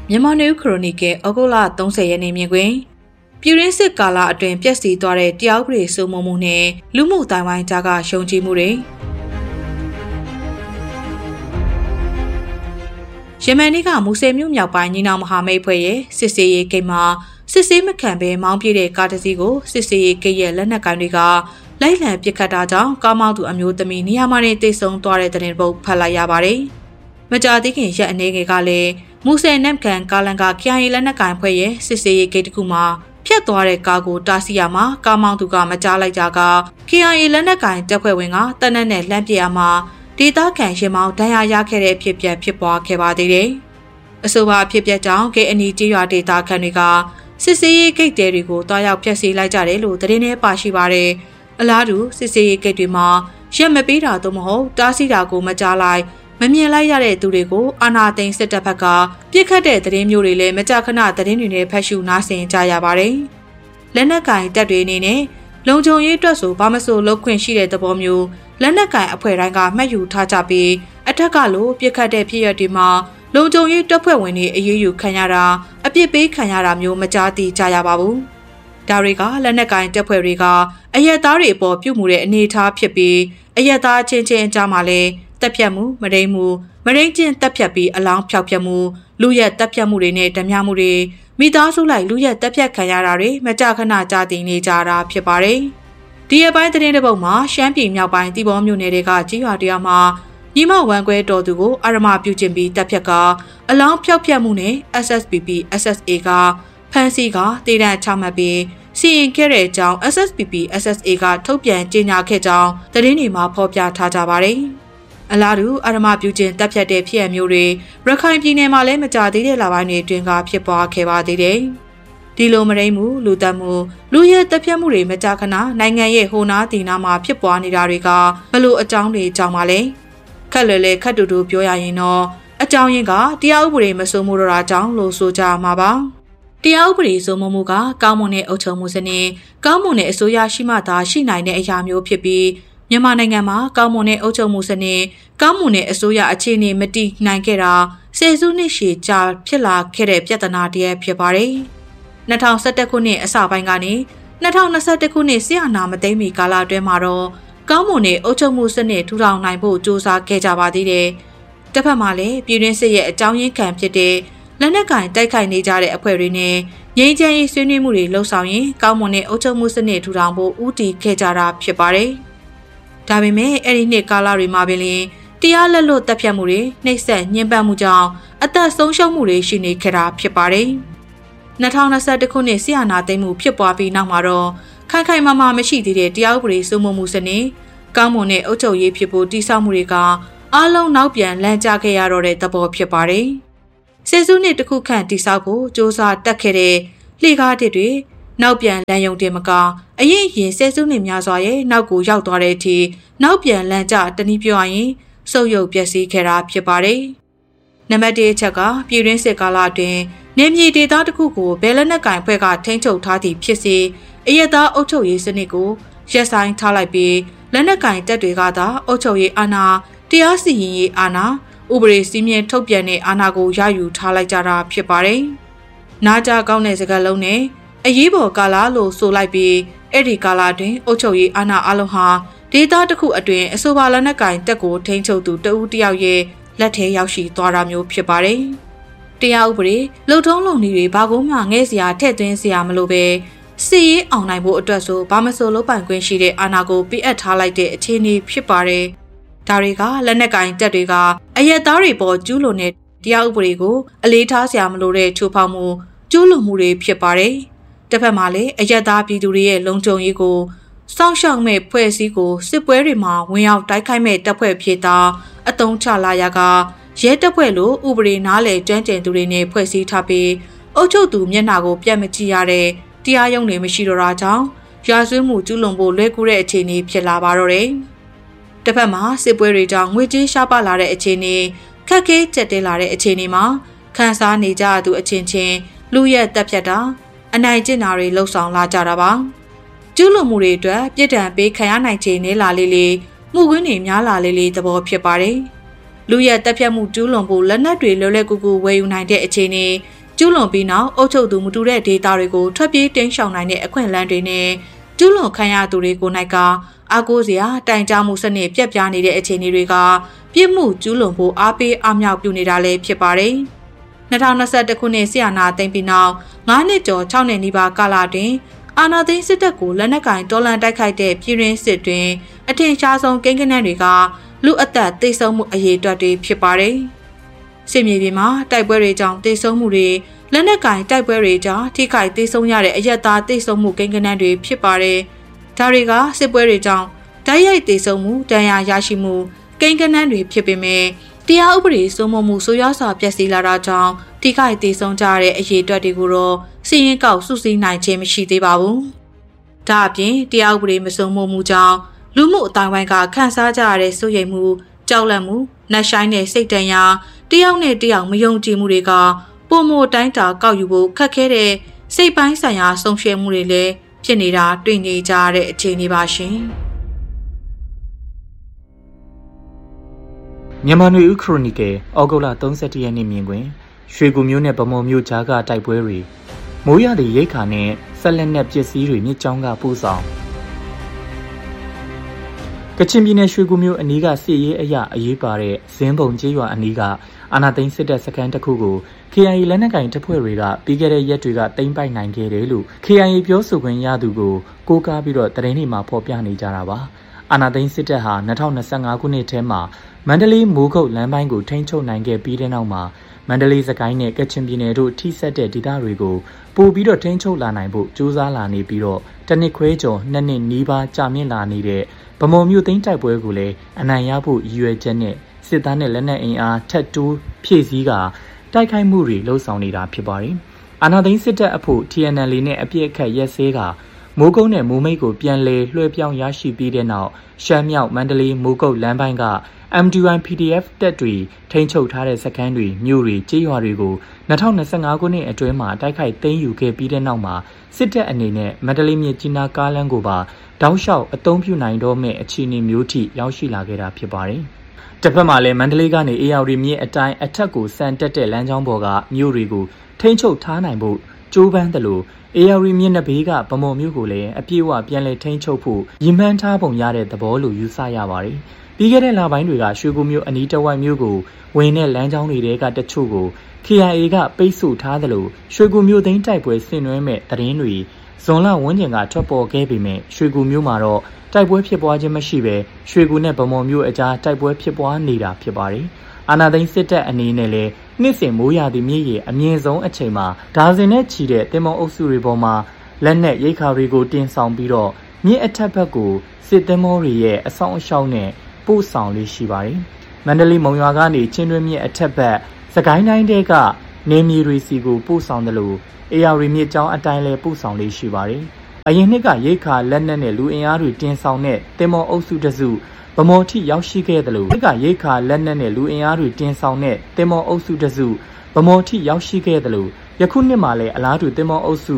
မြန်မာနယူးခရိုနီကယ်ဩဂုတ်လ30ရက်နေ့မြင်ကွင်းပြည်ရင်းစစ်ကာလအတွင်းပျက်စီးသွားတဲ့တရားဥပဒေစိုးမိုးမှုနဲ့လူမှုတိုင်ဝိုင်းကြားကရှုံချမှုတွေယမန်နေ့ကမူဆယ်မြို့မြောက်ပိုင်းညီနောင်မဟာမိတ်ဖွဲ့ရဲ့စစ်စေးရေးဂိတ်မှာစစ်ဆေးမခံဘဲမောင်းပြေးတဲ့ကားတစ်စီးကိုစစ်စေးရေးဂိတ်ရဲ့လက်နက်ကိုင်တွေကလိုက်လံပစ်ခတ်တာကြောင့်ကားမောင်းသူအမျိုးသမီးနေရာမှာနေတိတ်ဆုံသွားတဲ့တဲ့ပုတ်ဖတ်လိုက်ရပါတယ်။မကြာသေးခင်ရက်အနေငယ်ကလည်းမူဆယ်နမ်ကန်ကာလန်ကKIAလက်နက်ကိုင်ဖွဲ့ရဲ့စစ်စေးရေးဂိတ်တစ်ခုမှာဖြတ်သွားတဲ့ကားကိုတားဆီးရမှာကားမောင်းသူကမကြားလိုက်ကြက KIAလက်နက်ကိုင်တပ်ဖွဲ့ဝင်ကတပ်နက်နဲ့လှမ်းပစ်ရမှာဒေသခံရင်မောင်းဒဏ်ရာရခဲ့တဲ့အဖြစ်ဖြစ်ပွားခဲ့ပါသေးတယ်။အဆိုပါအဖြစ်ကြောင့်KNIကျေးရွာဒေသခံတွေကစစ်စေးရေးဂိတ်တွေကိုတွားရောက်ဖျက်ဆီးလိုက်ကြတယ်လို့သတင်းထဲပါရှိပါတယ်။အလားတူစစ်စေးရေးဂိတ်တွေမှာရက်မပေးတာသို့မဟုတ်တားဆီးတာကိုမကြားလိုက်မမြင်လိုက်ရတဲ့သူတွေကိုအာဏာသိမ်းစစ်တပ်ဘက်ကပြစ်ခတ်တဲ့သတင်းမျိုးတွေလည်းမကြာခဏသတင်းတွေနဲ့ဖတ်ရှုနားဆင်ကြရပါတယ်။လက်နက်ကင်တပ်တွေအနေနဲ့လုံခြုံရေးအတွက်ဆိုဘာမဆိုလုပ်ခွင့်ရှိတဲ့သဘောမျိုးလက်နက်ကင်အဖွဲ့တိုင်းကမှတ်ယူထားကြပြီးအထက်ကလိုပြစ်ခတ်တဲ့ဖြစ်ရပ်တွေမှာလုံခြုံရေးတပ်ဖွဲ့ဝင်တွေအရေးယူခံရတာအပြစ်ပေးခံရတာမျိုးမကြားသိကြရပါဘူး။ဒါတွေကလက်နက်ကင်တပ်ဖွဲ့တွေကအရက်သားတွေအပေါ်ပြုမှုတဲ့အနေအထားဖြစ်ပြီးအရက်သားချင်းချင်းအကြားမှာလည်းတပ်ဖြတ်မှုမရိမ့်မှုမရိမ့်ချင်းတပ်ဖြတ်ပြီးအလောင်းဖျောက်ဖြတ်မှုလူရက်တပ်ဖြတ်မှုတွေနဲ့ဓမြမှုတွေမိသားစုလိုက်လူရက်တပ်ဖြတ်ခံရတာတွေမကြာခဏကြားသိနေကြတာဖြစ်ပါတယ်။ဒီအပိုင်းသတင်းတစ်ပုဒ်မှာရှမ်းပြည်မြောက်ပိုင်းတီဘောမြို့နယ်တွေကကြီးရွာတရားမှာညီမဝမ်ကွဲတော်သူကိုအာရမပြုကျင့်ပြီးတပ်ဖြတ်ကအလောင်းဖျောက်ဖြတ်မှုနဲ့ SSPP SSA ကဖမ်းဆီးကတေတံချမှတ်ပြီးစီရင်ခဲ့တဲ့အကြောင်း SSPP SSA ကထုတ်ပြန်ကြေညာခဲ့ကြောင်းသတင်းတွေမှာဖော်ပြထားကြပါတယ်။အလားတူအာရမပြုကျင့်တပ်ဖြတ်တဲ့ဖြစ်အမျိုးတွေရခိုင်ပြည်နယ်မှာလည်းမကြာသေးတဲ့လပိုင်းတွေအတွင်းကဖြစ်ပွားခဲ့ပါသေးတယ်။ဒီလိုမရိမ့်မှုလူတပ်မှုလူရဲတပ်ဖြတ်မှုတွေမကြာခဏနိုင်ငံရဲ့ဟိုနားတီနာမှာဖြစ်ပွားနေတာတွေကဘလို့အကြောင်းတွေကြောင့်ပါလဲ။ခက်လွယ်လေခက်တူတူပြောရရင်တော့အကြောင်းရင်းကတရားဥပဒေမစိုးမိုးတော့တာကြောင့်လို့ဆိုကြမှာပါ။တရားဥပဒေစိုးမိုးမှုကကောင်းမွန်တဲ့အုပ်ချုပ်မှုစနစ်ကောင်းမွန်တဲ့အစိုးရရှိမှသာရှိနိုင်တဲ့အရာမျိုးဖြစ်ပြီးမြန်မာနိုင်ငံမှာကောင်းမွန်တဲ့အုပ်ချုပ်မှုစနစ်ကောင်းမွန်တဲ့အစိုးရအခြေအနေမတည်နိုင်ခဲ့တာဆယ်စုနှစ်ရှည်ကြာဖြစ်လာခဲ့တဲ့ပြဿနာတည်းဖြစ်ပါတယ်။2011ခုနှစ်အစပိုင်းကနေ2021ခုနှစ်စစ်အာဏာမသိမ်းမီကာလအတွင်းမှာတော့ကောင်းမွန်တဲ့အုပ်ချုပ်မှုစနစ်ထူထောင်နိုင်ဖို့စ조사ခဲ့ကြပါသေးတယ်။တစ်ဖက်မှာလည်းပြည်တွင်းစစ်ရဲ့အကြောင်းရင်းခံဖြစ်တဲ့လက်နက်ကင်တိုက်ခိုက်နေကြတဲ့အဖွဲ့တွေနဲ့ငြိမ်းချမ်းရေးဆွေးနွေးမှုတွေလှုပ်ဆောင်ရင်ကောင်းမွန်တဲ့အုပ်ချုပ်မှုစနစ်ထူထောင်ဖို့ဦးတည်ခဲ့ကြတာဖြစ်ပါတယ်။ဒါပေမဲ့အဲ့ဒီနှစ်ကာလတွေမှာပင်လျှင်တရားလက်လွတ်တပ်ဖြတ်မှုတွေနှိပ်စက်ညှဉ်းပန်းမှုကြောင့်အသက်ဆုံးရှုံးမှုတွေရှိနေခဲ့တာဖြစ်ပါတယ်။2021ခုနှစ်ဆီယနာသိမ်းမှုဖြစ်ပွားပြီးနောက်မှာတော့ခိုင်ခိုင်မာမာမရှိသေးတဲ့တရားဥပဒေစိုးမိုးမှုစနစ်ကောင်းမွန်တဲ့အုပ်ချုပ်ရေးဖြစ်ဖို့တည်ဆောက်မှုတွေကအားလုံးနောက်ပြန်လမ်းကျခဲ့ရတော့တဲ့သဘောဖြစ်ပါတယ်။ဆယ်စုနှစ်တစ်ခုခန့်တည်ဆောက်ဖို့စ조사တက်ခဲ့တဲ့လှေကားတစ်တွေနောက်ပြန်လမ်းယုံတင်မကအရင်ဆယ်စုနှစ်များစွာရဲ့နောက်ကိုရောက်သွားတဲ့အထိနောက်ပြန်လမ်းကျတနည်းပြောရရင်စုပ်ယုပ်ပျက်စီးခဲ့တာဖြစ်ပါတယ်။နံပါတ်1အချက်ကပြည်တွင်းစစ်ကာလအတွင်းနေမြေဒေသတစ်ခုကိုဘယ်လက်နက်ကင်ဖွဲ့ကထိန်းချုပ်ထားသည့်ဖြစ်စေအရက်သားအုပ်ချုပ်ရေးစနစ်ကိုရပ်ဆိုင်းထားလိုက်ပြီးလက်နက်ကင်တပ်တွေကသာအုပ်ချုပ်ရေးအာဏာတရားစီရင်ရေးအာဏာဥပဒေစည်းမျဉ်းထုတ်ပြန်တဲ့အာဏာကိုရယူထားလိုက်ကြတာဖြစ်ပါတယ်။နားကြကောင်းတဲ့စကားလုံးနဲ့အရေးပေါ်ကာလလို့ဆိုလိုက်ပြီးအဲ့ဒီကာလတွင်အုပ်ချုပ်ရေးအာဏာအလုံးဟာဒေသတစ်ခုအတွင်းအဆိုပါလက်နက်ကင်တပ်ကိုထိန်းချုပ်သူတဦးတယောက်ရဲ့လက်ထဲရောက်ရှိသွားတာမျိုးဖြစ်ပါတယ်။တရားဥပဒေလုံထုံးလုံနည်းတွေဘာကိုမှငဲ့စရာထည့်သွင်းစရာမလိုပဲစီရေးအောင်နိုင်ဖို့အတွက်ဆိုဘာမဆိုလုပ်ပိုင်ခွင့်ရှိတဲ့အာဏာကိုပြအပ်ထားလိုက်တဲ့အခြေအနေဖြစ်ပါတယ်။ဒါတွေကလက်နက်ကင်တပ်တွေကအရက်သားတွေပေါ်ကျူးလွန်တဲ့တရားဥပဒေကိုအလေးထားစရာမလိုတဲ့ချိုးဖောက်မှုကျူးလွန်မှုတွေဖြစ်ပါတယ်။တစ်ဖက်မှာလည်းအရက်သားပြည်သူတွေရဲ့လုံခြုံရေးကိုစောင့်ရှောက်မဲ့ဖွဲ့စည်းကိုစစ်ပွဲတွေမှာဝင်ရောက်တိုက်ခိုက်မဲ့တပ်ဖွဲ့ဖြစ်တာအတုံးချလာရကရဲတပ်ဖွဲ့လိုဥပဒေနားလေကျွမ်းကျင်သူတွေနဲ့ဖွဲ့စည်းထားပြီးအုပ်ချုပ်သူမျက်နှာကိုပြတ်မကြည့်ရတဲ့တရားရုံးတွေမရှိတော့တာကြောင့်ရာဇဝတ်မှုကျူးလွန်ဖို့လွယ်ကူတဲ့အခြေအနေဖြစ်လာပါတော့တယ်။တစ်ဖက်မှာစစ်ပွဲတွေကြောင့်ငွေကြေးရှားပါလာတဲ့အခြေအနေခက်ခဲကျက်တဲလာတဲ့အခြေအနေမှာခန်းစားနေကြသူအချင်းချင်းလူရက်တက်ဖြတ်တာအနိုင်ကျင့်တာတွေလှုပ်ဆောင်လာကြတာပါကျူးလွန်မှုတွေအတွက်ပြစ်ဒဏ်ပေးခံရနိုင်ခြေနည်းလာလေလေမှုကွင်းတွေများလာလေလေသဘောဖြစ်ပါတယ်လူရဲတက်ဖြတ်မှုကျူးလွန်ဖို့လက်နက်တွေလွယ်လွယ်ကူကူဝယ်ယူနိုင်တဲ့အခြေအနေကျူးလွန်ပြီးနောက်အုပ်ချုပ်သူမတူတဲ့ဒေတာတွေကိုထွက်ပြေးတင်းရှောင်နိုင်တဲ့အခွင့်အလမ်းတွေနဲ့ကျူးလွန်ခံရသူတွေကိုနိုင်ကအားကိုးစရာတိုင်ကြားမှုစနစ်ပြက်ပြားနေတဲ့အခြေအနေတွေကပြစ်မှုကျူးလွန်ဖို့အားပေးအားမြောက်ပြုနေတာလည်းဖြစ်ပါတယ်။2021ခုနှစ်ဆီယနာသိမ်းပြီးနောက်9နှစ်ကျော်6နှစ်နီးပါးကာလတွင်အာဏာသိမ်းစစ်တပ်ကိုလက်နက်ကင်တော်လှန်တိုက်ခိုက်တဲ့ပြည်တွင်းစစ်တွင်အထင်ရှားဆုံးကိန်းဂဏန်းတွေကလူအသက်သေဆုံးမှုအရေးအတွက်တွေဖြစ်ပါတယ်။စစ်မြေပြင်မှာတိုက်ပွဲတွေကြောင့်သေဆုံးမှုတွေလက်နက်ကင်တိုက်ပွဲတွေကြောင့်ထိခိုက်သေဆုံးရတဲ့အရက်သားသေဆုံးမှုကိန်းဂဏန်းတွေဖြစ်ပါတယ်။ဒါတွေကစစ်ပွဲတွေကြောင့်တိုက်ရိုက်သေဆုံးမှုဒဏ်ရာရရှိမှုကိန်းဂဏန်းတွေဖြစ်ပေမဲ့တရားဥပဒေစိုးမိုးမှုဆိုးရွားစွာပျက်စီးလာတာကြောင့်ထိခိုက်သေဆုံးကြတဲ့အရေးအတွက်တွေကိုတော့စီရင်ကောက်စုစည်းနိုင်ခြင်းမရှိသေးပါဘူး။ဒါအပြင်တရားဥပဒေမစိုးမိုးမှုကြောင့်လူမှုအတိုင်းဝိုင်းကခန်းစားကြရတဲ့စိုးရိမ်မှုကြောက်လန့်မှုနှက်ဆိုင်တဲ့စိတ်တန်ရာတယောက်နဲ့တယောက်မယုံကြည်မှုတွေကပုံမတိုင်းတာကောက်ယူဖို့ခက်ခဲတဲ့စိတ်ပိုင်းဆိုင်ရာဆုံးဖြတ်မှုတွေလည်းဖြစ်နေတာတွေ့နေကြရတဲ့အခြေအနေပါရှင်။မြန်မာနွေဦးခရိုနီကယ်ဩဂုတ်လ31ရက်နေ့မြင်တွင်ရွှေကူမျိုးနဲ့ဗမော်မျိုးကြားကတိုက်ပွဲတွေမိုးရသည့်ရိတ်ခါနဲ့ဆက်လက်နဲ့ပစ္စည်းတွေမြစ်ကြောင်းကပို့ဆောင်ကချင်ပြည်နယ်ရွှေကူမျိုးအနီးကစစ်ရေးအရာအရေးပါတဲ့ဇင်းပုံကျေးရွာအနီးကအာဏာသိမ်းစစ်တပ်စခန်းတစ်ခုကို KIA လက်နက်ကင်တပ်ဖွဲ့တွေကပြီးခဲ့တဲ့ရက်တွေကသိမ်းပိုက်နိုင်ခဲ့တယ်လို့ KIA ပြောဆိုခွင့်ရသူကိုကိုးကားပြီးတော့သတင်းတွေမှာဖော်ပြနေကြတာပါအာဏာသိမ်းစစ်တပ်ဟာ2025ခုနှစ်ထဲမှာမန္တလေးမိုးကုတ်လမ်းပိုင်းကိုထိန်းချုပ်နိုင်ခဲ့ပြီးတဲ့နောက်မှာမန္တလေးစကိုင်းနဲ့ကချင်ပြည်နယ်တို့ထိစပ်တဲ့ဒေသတွေကိုပို့ပြီးတော့ထိန်းချုပ်လာနိုင်ဖို့ကြိုးစားလာနေပြီးတော့တစ်နှစ်ခွဲကျော်2နှစ်နီးပါးကြာမြင့်လာနေတဲ့ဗမော်မြို့သိမ်းတိုက်ပွဲကိုလည်းအနိုင်ရဖို့ရည်ရွယ်ချက်နဲ့စစ်သားနဲ့လက်နက်အင်အားထပ်တိုးဖြည့်ဆည်းကတိုက်ခိုက်မှုတွေလှုံ့ဆော်နေတာဖြစ်ပါတယ်။အာဏာသိမ်းစစ်တပ်အဖို့ TNL နဲ့အပြစ်အခတ်ရက်စဲကမိုးကုတ်နဲ့မိုးမိတ်ကိုပြန်လည်လွှဲပြောင်းရရှိပြီးတဲ့နောက်ရှမ်းမြောက်မန္တလေးမိုးကုတ်လမ်းပိုင်းက MDY PDF တပ်တွေထိန်းချုပ်ထားတဲ့စခန်းတွေမြို့တွေကျေးရွာတွေကို2025ခုနှစ်အတွင်းမှာတိုက်ခိုက်သိမ်းယူခဲ့ပြီးတဲ့နောက်မှာစစ်တပ်အနေနဲ့မန္တလေးမြစ်ကြီးနားကားလမ်းကိုပါတောက်လျှောက်အသုံးပြုနိုင်တော့မဲ့အခြေအနေမျိုးထိရောက်ရှိလာခဲ့တာဖြစ်ပါတယ်။တစ်ဖက်မှာလည်းမန္တလေးကနေအေရဝတီမြစ်အတိုင်းအထက်ကိုဆန်တက်တဲ့လမ်းကြောင်းပေါ်ကမြို့တွေကိုထိန်းချုပ်ထားနိုင်ဖို့ကြိုးပမ်းတယ်လို့အေရဝတီမြစ်နှစ်ဘေးကဗမော်မြို့ကိုလည်းအပြည့်အဝပြန်လည်ထိန်းချုပ်ဖို့ရည်မှန်းထားပုံရတဲ့သဘောလို့ယူဆရပါတယ်။ပြီးခဲ့တဲ့လပိုင်းတွေကရွှေကူမြို့အနီးတစ်ဝိုက်မြို့ကိုဝင်တဲ့လမ်းကြောင်းတွေကတချို့ကို KIA ကပိတ်ဆို့ထားသလိုရွှေကူမြို့သိမ်းတိုက်ပွဲဆင်နွှဲမဲ့သတင်းတွေဇွန်လဝန်းကျင်ကထွက်ပေါ်ခဲ့ပေမဲ့ရွှေကူမြို့မှာတော့တိုက်ပွဲဖြစ်ပွားခြင်းမရှိဘဲရွှေကူနဲ့ဗမော်မြို့အကြားတိုက်ပွဲဖြစ်ပွားနေတာဖြစ်ပါတယ်။အာဏာသိမ်းစစ်တပ်အနေနဲ့လည်းနှစ်စဉ်မိုးရာသီမြစ်ရေအမြင့်ဆုံးအချိန်မှာဒါဇင်နဲ့ချီတဲ့တင်မောအုပ်စုတွေပေါ်မှာလက်နက်ရိတ်ခါတွေကိုတင်ဆောင်ပြီးတော့မြစ်အထက်ဘက်ကိုစစ်တင်မောတွေရဲ့အဆောင်အရှောက်နဲ့ပို့ဆောင်လေးရှိပါတယ်။မန္တလေးမုံရွာကနေချင်းတွင်းမြစ်အထက်ဘက်စကိုင်းတိုင်းတဲကနေမြေရီစီကိုပို့ဆောင်တယ်လို့အေရဝတီမြစ်ကြောင်းအတိုင်းလဲပို့ဆောင်လေးရှိပါတယ်။အရင်နှစ်ကရိတ်ခါလက်နက်နဲ့လူအင်အားတွေတင်ဆောင်တဲ့တင်မောအုပ်စုတစုဗမော်ထိရောက်ရှိခဲ့တယ်လို့ရိတ်ခါလက်နက်နဲ့လူအင်အားတွေတင်ဆောင်တဲ့တင်မောအုပ်စုတစုဗမော်ထိရောက်ရှိခဲ့တယ်လို့ယခုနှစ်မှာလဲအလားတူတင်မောအုပ်စု